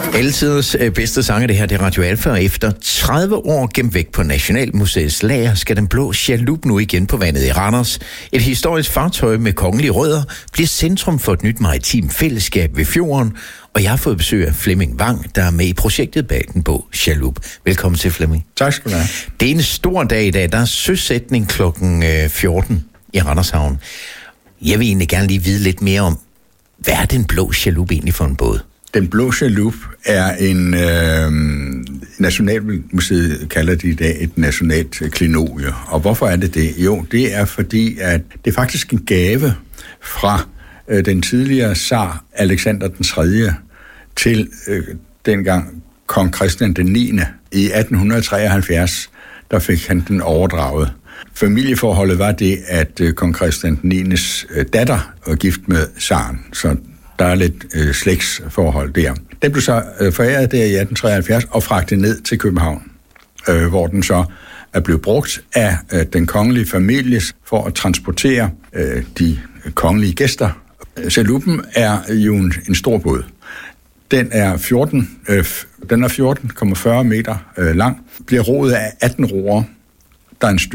Altidens bedste sang af det her, det er Radio Alfa, og efter 30 år gemt væk på Nationalmuseets lager, skal den blå chalup nu igen på vandet i Randers. Et historisk fartøj med kongelige rødder bliver centrum for et nyt maritimt fællesskab ved fjorden, og jeg har fået besøg af Flemming Vang, der er med i projektet bag den blå chalup. Velkommen til, Flemming. Tak skal du have. Det er en stor dag i dag. Der er søsætning klokken 14 i Randershavn. Jeg vil egentlig gerne lige vide lidt mere om, hvad er den blå chalup egentlig for en båd? Den blå chalup er en Nationalmuseet kalder det i dag et nationalt klenodie. Og hvorfor er det det? Jo, det er fordi, at det er faktisk en gave fra den tidligere zar Alexander den 3. til dengang kong Christian den 9. I 1873, der fik han den overdraget. Familieforholdet var det, at kong Christian den 9. datter var gift med zaren, så der er lidt slægtsforhold der. Den blev så foræret der i 1873 og fragtet ned til København, hvor den så er blevet brugt af den kongelige familie for at transportere de kongelige gæster. Chaluppen er jo en stor båd. Den er 14,40 meter lang, bliver roet af 18 roere. Der er en